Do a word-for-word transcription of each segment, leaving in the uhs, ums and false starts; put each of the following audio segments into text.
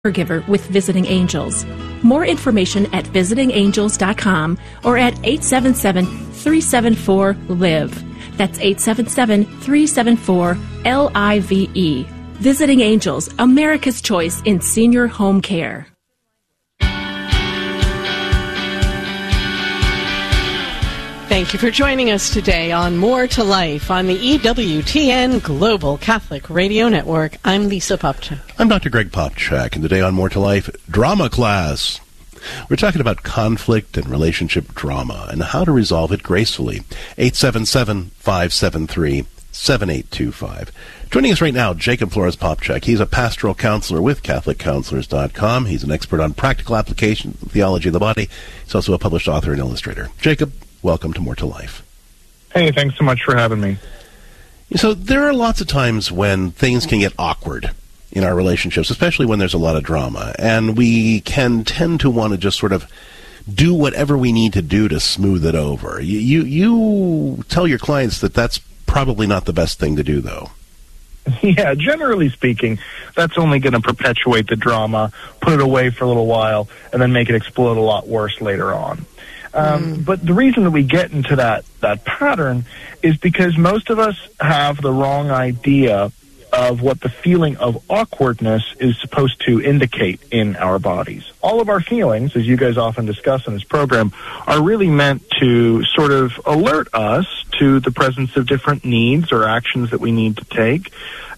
Giver with Visiting Angels. More information at visiting angels dot com or at eight seven seven, three seven four, L I V E. That's eight seven seven, three seven four, L I V E. Visiting Angels, America's choice in senior home care. Thank you for joining us today on More to Life on the E W T N Global Catholic Radio Network. I'm Lisa Popchak. I'm Doctor Greg Popchak, and today on More to Life, drama class. We're talking about conflict and relationship drama and how to resolve it gracefully. eight seven seven, five seven three, seven eight two five. Joining us right now, Jacob Flores Popchak. He's a pastoral counselor with Catholic Counselors dot com. He's an expert on practical application of theology of the body. He's also a published author and illustrator. Jacob, welcome to More to Life. Hey, thanks so much for having me. So there are lots of times when things can get awkward in our relationships, especially when there's a lot of drama, and we can tend to want to just sort of do whatever we need to do to smooth it over. You, you, you tell your clients that that's probably not the best thing to do, though. Yeah, generally speaking, that's only going to perpetuate the drama, put it away for a little while, and then make it explode a lot worse later on. Um, mm. But the reason that we get into that, that pattern is because most of us have the wrong idea of what the feeling of awkwardness is supposed to indicate in our bodies. All of our feelings, as you guys often discuss in this program, are really meant to sort of alert us to the presence of different needs or actions that we need to take,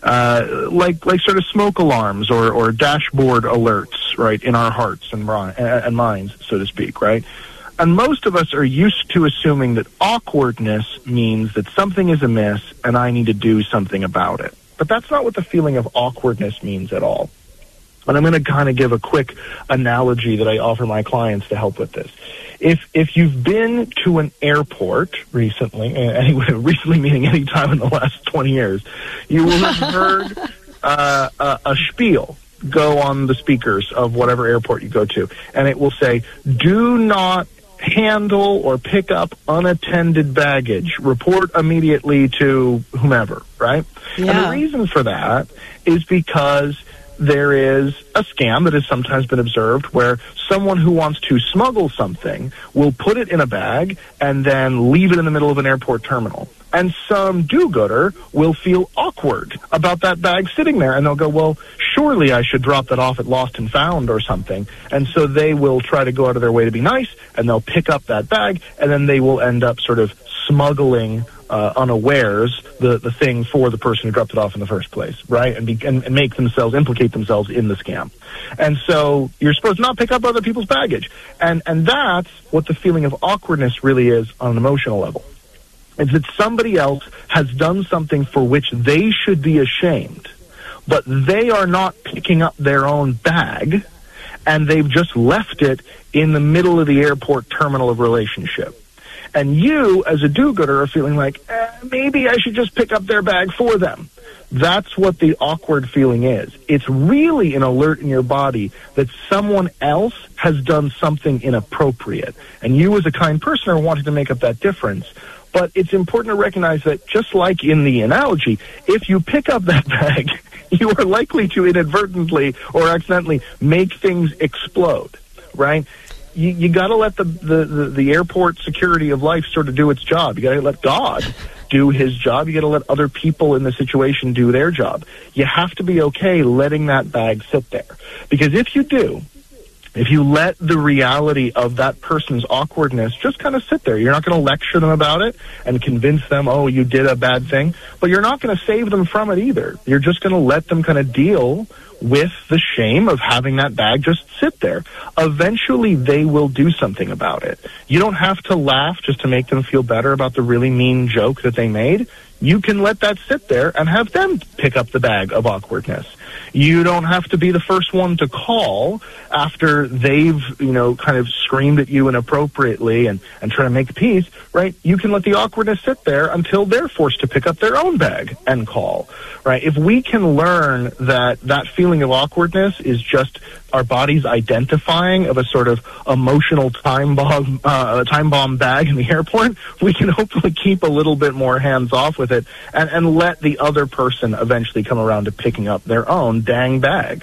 uh, like like sort of smoke alarms or, or dashboard alerts, right, in our hearts and, and minds, so to speak, right? And most of us are used to assuming that awkwardness means that something is amiss and I need to do something about it. But that's not what the feeling of awkwardness means at all. And I'm going to kind of give a quick analogy that I offer my clients to help with this. If if you've been to an airport recently, anyway, recently meaning any time in the last twenty years, you will have heard uh, a, a spiel go on the speakers of whatever airport you go to, and it will say, do not handle or pick up unattended baggage. Report immediately to whomever, right? Yeah. And the reason for that is because there is a scam that has sometimes been observed where someone who wants to smuggle something will put it in a bag and then leave it in the middle of an airport terminal. And some do-gooder will feel awkward about that bag sitting there, and they'll go, well, surely I should drop that off at Lost and Found or something. And so they will try to go out of their way to be nice, and they'll pick up that bag, and then they will end up sort of smuggling uh, unawares the, the thing for the person who dropped it off in the first place, right? And, be, and, and make themselves, implicate themselves in the scam. And so you're supposed to not pick up other people's baggage. And, and that's what the feeling of awkwardness really is on an emotional level. It's that somebody else has done something for which they should be ashamed, but they are not picking up their own bag, and they've just left it in the middle of the airport terminal of relationship. And you, as a do-gooder, are feeling like, eh, maybe I should just pick up their bag for them. That's what the awkward feeling is. It's really an alert in your body that someone else has done something inappropriate, and you, as a kind person, are wanting to make up that difference. But it's important to recognize that, just like in the analogy, if you pick up that bag, you are likely to inadvertently or accidentally make things explode, right? You, you got to let the, the, the, the airport security of life sort of do its job. You got to let God do his job. You got to let other people in the situation do their job. You have to be okay letting that bag sit there. Because if you do, if you let the reality of that person's awkwardness just kind of sit there, you're not going to lecture them about it and convince them, oh, you did a bad thing, but you're not going to save them from it either. You're just going to let them kind of deal with the shame of having that bag just sit there. Eventually, they will do something about it. You don't have to laugh just to make them feel better about the really mean joke that they made. You can let that sit there and have them pick up the bag of awkwardness. You don't have to be the first one to call after they've, you know, kind of screamed at you inappropriately and, and try to make peace, right? You can let the awkwardness sit there until they're forced to pick up their own bag and call, right? If we can learn that that feeling of awkwardness is just our body's identifying of a sort of emotional time bomb, uh, time bomb bag in the airport, we can hopefully keep a little bit more hands off with it and, and let the other person eventually come around to picking up their own dang bag.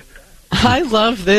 I love this.